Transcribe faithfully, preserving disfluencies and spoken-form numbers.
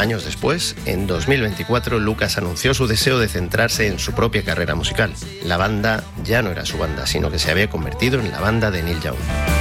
Años después, en dos mil veinticuatro, Lucas anunció su deseo de centrarse en su propia carrera musical. La banda ya no era su banda, sino que se había convertido en la banda de Neil Young.